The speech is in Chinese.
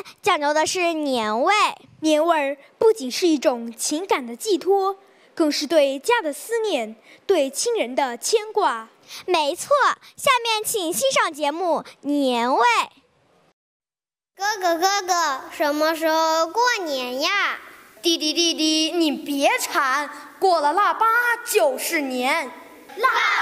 讲究的是年味。 年味儿不仅是一种情感的寄托，更是对家的思念，对亲人的牵挂。 没错，下面请欣赏节目《年味》。 哥哥，什么时候过年呀？ 弟弟，你别馋，过了腊八就是年。 腊